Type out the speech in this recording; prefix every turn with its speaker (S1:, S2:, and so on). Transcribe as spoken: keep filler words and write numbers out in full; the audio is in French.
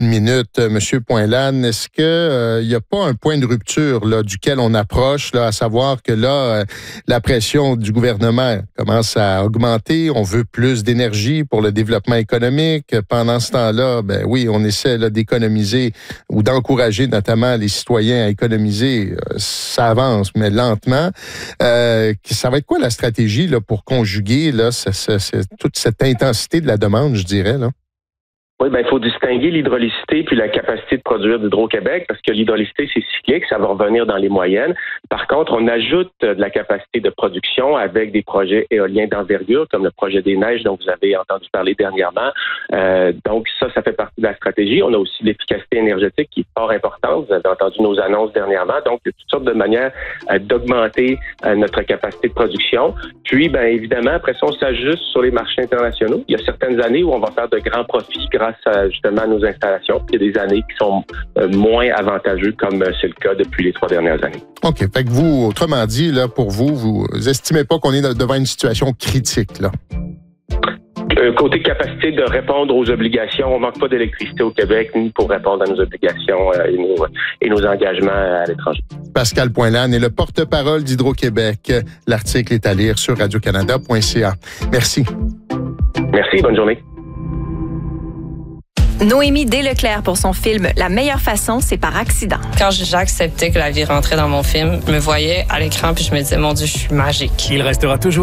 S1: minute, euh, Monsieur Poinlane, est-ce que il euh, n'y a pas un point de rupture là, duquel on approche, là, à savoir que là, euh, la pression du gouvernement commence à augmenter, on veut plus d'énergie pour le développement économique. Pendant ce temps-là, ben oui, on essaie là, d'économiser ou d'encourager notamment les citoyens à économiser. Ça avance, mais lentement. Euh, ça va être quoi la stratégie là, pour conjuguer là, ça, ça, ça, toute cette intensité de la demande, je dirais, là?
S2: Oui, ben il faut distinguer l'hydraulicité puis la capacité de produire d'Hydro-Québec, parce que l'hydraulicité, c'est cyclique, ça va revenir dans les moyennes. Par contre, on ajoute de la capacité de production avec des projets éoliens d'envergure, comme le projet des Neiges dont vous avez entendu parler dernièrement. Euh, donc ça, ça fait partie de la stratégie. On a aussi l'efficacité énergétique qui est fort importante. Vous avez entendu nos annonces dernièrement. Donc, il y a toutes sortes de manières euh, d'augmenter euh, notre capacité de production. Puis, ben évidemment, après ça, on s'ajuste sur les marchés internationaux. Il y a certaines années où on va faire de grands profits grâce à, justement à nos installations. Il y a des années qui sont euh, moins avantageux, comme euh, c'est le cas depuis les trois dernières années.
S1: OK. Fait que vous, autrement dit, là, pour vous, vous estimez pas qu'on est devant une situation critique, là?
S2: Euh, côté capacité de répondre aux obligations, on manque pas d'électricité au Québec, ni pour répondre à nos obligations euh, et, nos, et nos engagements à l'étranger.
S1: Pascal Poinlane est le porte-parole d'Hydro-Québec. L'article est à lire sur radio canada point c a. Merci.
S2: Merci, bonne journée.
S3: Noémie Desleclerc pour son film « La meilleure façon, c'est par accident ».
S4: Quand j'ai accepté que la vie rentrait dans mon film, je me voyais à l'écran puis je me disais « Mon Dieu, je suis magique ».
S5: Il restera toujours